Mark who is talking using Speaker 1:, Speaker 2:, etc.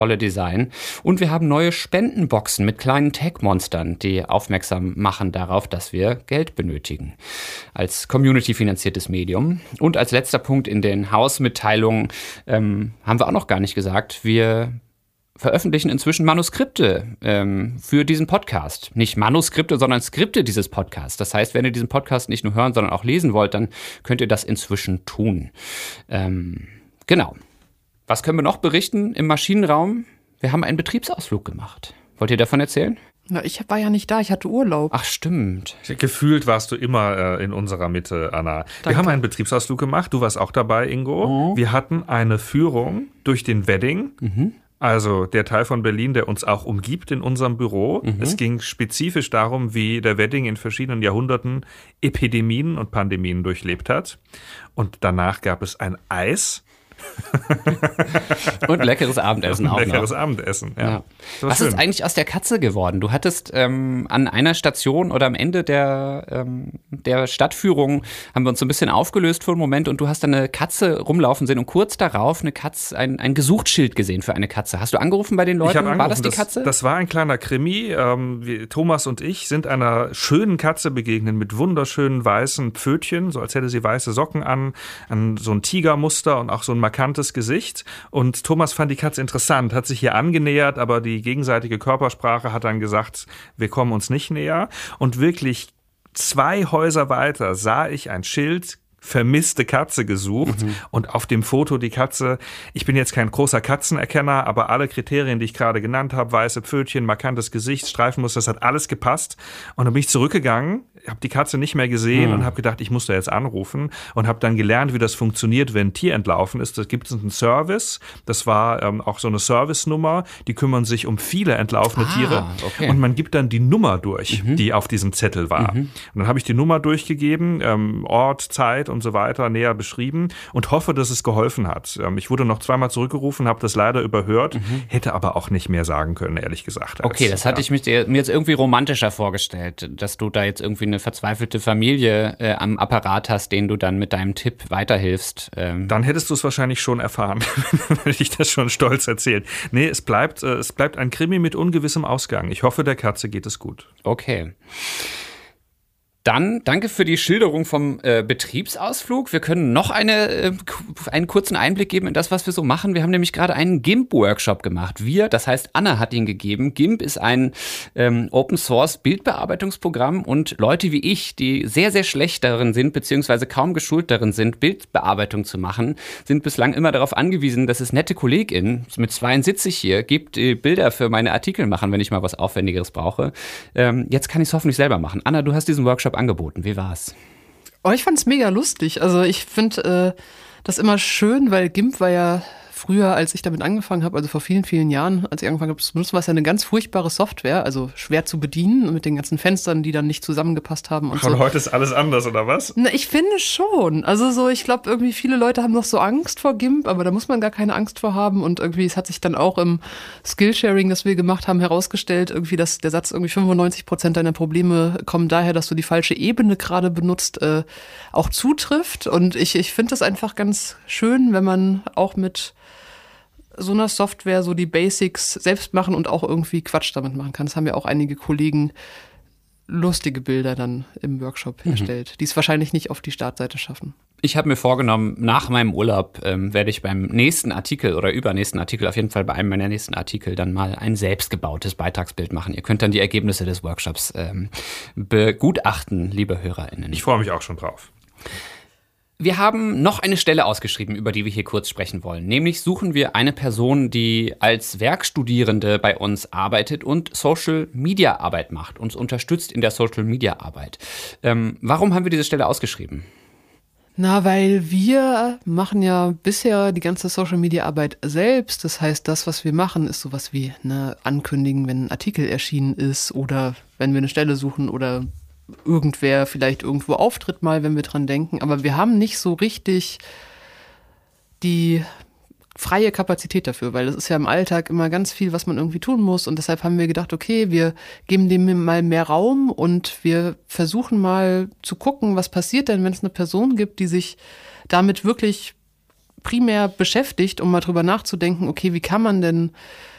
Speaker 1: tolle Design. Und wir haben neue Spendenboxen mit kleinen Tech-Monstern, die aufmerksam machen darauf, dass wir Geld benötigen. Als community-finanziertes Medium. Und als letzter Punkt in den Hausmitteilungen haben wir auch noch gar nicht gesagt, wir veröffentlichen inzwischen Manuskripte für diesen Podcast. Nicht Manuskripte, sondern Skripte dieses Podcasts. Das heißt, wenn ihr diesen Podcast nicht nur hören, sondern auch lesen wollt, dann könnt ihr das inzwischen tun. Genau. Was können wir noch berichten im Maschinenraum? Wir haben einen Betriebsausflug gemacht. Wollt ihr davon erzählen?
Speaker 2: Na, ich war ja nicht da, ich hatte Urlaub.
Speaker 1: Ach, stimmt.
Speaker 3: Gefühlt warst du immer in unserer Mitte, Anna.
Speaker 2: Danke.
Speaker 3: Wir haben einen Betriebsausflug gemacht, du warst auch dabei, Ingo. Wir hatten eine Führung durch den Wedding. Also der Teil von Berlin, der uns auch umgibt in unserem Büro. Es ging spezifisch darum, wie der Wedding in verschiedenen Jahrhunderten Epidemien und Pandemien durchlebt hat. Und danach gab es ein Eis.
Speaker 1: Und leckeres Abendessen auch noch.
Speaker 3: Leckeres Abendessen, ja.
Speaker 1: Was ist eigentlich aus der Katze geworden? Du hattest an einer Station oder am Ende der Stadtführung haben wir uns so ein bisschen aufgelöst für einen Moment und du hast dann eine Katze rumlaufen sehen und kurz darauf ein Gesuchtsschild gesehen für eine Katze. Hast du angerufen bei den Leuten?
Speaker 3: Ich habe angerufen.
Speaker 1: War das die Katze?
Speaker 3: Das war ein kleiner Krimi. Thomas und ich sind einer schönen Katze begegnet mit wunderschönen weißen Pfötchen, so als hätte sie weiße Socken an so ein Tigermuster und auch so ein markantes Gesicht. Und Thomas fand die Katze interessant, hat sich hier angenähert, aber die gegenseitige Körpersprache hat dann gesagt, wir kommen uns nicht näher. Und wirklich 2 Häuser weiter sah ich ein Schild, vermisste Katze gesucht und auf dem Foto die Katze, ich bin jetzt kein großer Katzenerkenner, aber alle Kriterien, die ich gerade genannt habe, weiße Pfötchen, markantes Gesicht, Streifenmuster, das hat alles gepasst und dann bin ich zurückgegangen, habe die Katze nicht mehr gesehen und habe gedacht, ich muss da jetzt anrufen und habe dann gelernt, wie das funktioniert, wenn ein Tier entlaufen ist. Da gibt es einen Service, das war auch so eine Service-Nummer, die kümmern sich um viele entlaufene Tiere und man gibt dann die Nummer durch, die auf diesem Zettel war. Und dann habe ich die Nummer durchgegeben, Ort, Zeit und so weiter näher beschrieben und hoffe, dass es geholfen hat. Ich wurde noch 2-mal zurückgerufen, habe das leider überhört, hätte aber auch nicht mehr sagen können, ehrlich gesagt.
Speaker 1: Okay, das hatte ich mir jetzt irgendwie romantischer vorgestellt, dass du da jetzt irgendwie eine verzweifelte Familie am Apparat hast, denen du dann mit deinem Tipp weiterhilfst.
Speaker 3: Dann hättest du es wahrscheinlich schon erfahren, wenn ich das schon stolz erzählt. Nee, es bleibt ein Krimi mit ungewissem Ausgang. Ich hoffe, der Katze geht es gut.
Speaker 1: Okay. Dann danke für die Schilderung vom Betriebsausflug. Wir können noch einen kurzen Einblick geben in das, was wir so machen. Wir haben nämlich gerade einen GIMP-Workshop gemacht. Das heißt Anna hat ihn gegeben. GIMP ist ein Open-Source-Bildbearbeitungsprogramm und Leute wie ich, die sehr, sehr schlecht darin sind, beziehungsweise kaum geschult darin sind, Bildbearbeitung zu machen, sind bislang immer darauf angewiesen, dass es nette KollegInnen, mit 2 sitze ich hier, gibt, die Bilder für meine Artikel machen, wenn ich mal was Aufwendigeres brauche. Jetzt kann ich es hoffentlich selber machen. Anna, du hast diesen Workshop angeboten. Wie war's?
Speaker 2: Oh, ich fand's mega lustig. Also ich finde das immer schön, weil GIMP war ja früher, als ich damit angefangen habe, also vor vielen, vielen Jahren, als ich angefangen habe zu benutzen, war es ja eine ganz furchtbare Software, also schwer zu bedienen mit den ganzen Fenstern, die dann nicht zusammengepasst haben und
Speaker 3: so. Und
Speaker 2: so.
Speaker 3: heute ist alles anders, oder was?
Speaker 2: Na, ich finde schon. Also so, ich glaube, irgendwie viele Leute haben noch so Angst vor GIMP, aber da muss man gar keine Angst vor haben und irgendwie, es hat sich dann auch im Skillsharing, das wir gemacht haben, herausgestellt, irgendwie, dass der Satz irgendwie 95% deiner Probleme kommen daher, dass du die falsche Ebene gerade benutzt, auch zutrifft und ich finde das einfach ganz schön, wenn man auch mit so einer Software so die Basics selbst machen und auch irgendwie Quatsch damit machen kann. Das haben ja auch einige Kollegen lustige Bilder dann im Workshop erstellt, die es wahrscheinlich nicht auf die Startseite schaffen.
Speaker 1: Ich habe mir vorgenommen, nach meinem Urlaub werde ich beim nächsten Artikel oder übernächsten Artikel, auf jeden Fall bei einem meiner nächsten Artikel, dann mal ein selbstgebautes Beitragsbild machen. Ihr könnt dann die Ergebnisse des Workshops begutachten, liebe HörerInnen.
Speaker 3: Ich freue mich auch schon drauf.
Speaker 1: Wir haben noch eine Stelle ausgeschrieben, über die wir hier kurz sprechen wollen. Nämlich suchen wir eine Person, die als Werkstudierende bei uns arbeitet und Social-Media-Arbeit macht, uns unterstützt in der Social-Media-Arbeit. Warum haben wir diese Stelle ausgeschrieben?
Speaker 2: Na, weil wir machen ja bisher die ganze Social-Media-Arbeit selbst. Das heißt, das, was wir machen, ist sowas wie ankündigen, wenn ein Artikel erschienen ist oder wenn wir eine Stelle suchen oder irgendwer vielleicht irgendwo auftritt mal, wenn wir dran denken. Aber wir haben nicht so richtig die freie Kapazität dafür, weil es ist ja im Alltag immer ganz viel, was man irgendwie tun muss. Und deshalb haben wir gedacht, okay, wir geben dem mal mehr Raum und wir versuchen mal zu gucken, was passiert denn, wenn es eine Person gibt, die sich damit wirklich primär beschäftigt, um mal drüber nachzudenken, okay, wie kann man denn